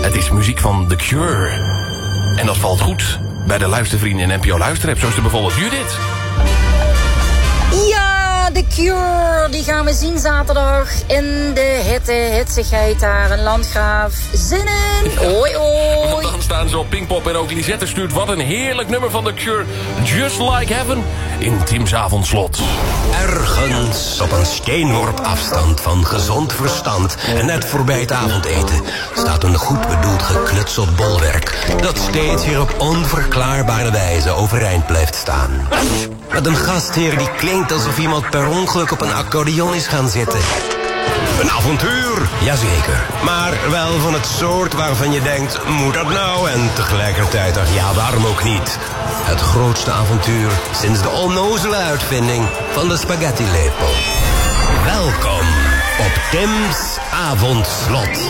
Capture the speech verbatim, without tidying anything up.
Het is muziek van The Cure. En dat valt goed bij de luistervrienden in N P O Luisterapp. Zoals er bijvoorbeeld Judith. Ja, The Cure, die gaan we zien zaterdag in de hitte, hitsigheid daar in Landgraaf. Zin in? Hoi, hoi. Want dan staan ze op Pinkpop en ook Lisette stuurt wat een heerlijk nummer van The Cure. Just Like Heaven in Tim's avondslot. Ergens op een steenworp afstand van gezond verstand en net voorbij het avondeten staat een goed bedoeld geknutseld bolwerk dat steeds weer op onverklaarbare wijze overeind blijft staan. Met een gastheer die klinkt alsof iemand per ongeluk op een accordeon is gaan zitten. Een avontuur, jazeker. Maar wel van het soort waarvan je denkt, moet dat nou? En tegelijkertijd dacht, ja, waarom ook niet? Het grootste avontuur sinds de onnozele uitvinding van de spaghetti-lepel. Welkom op Tim's avondslot.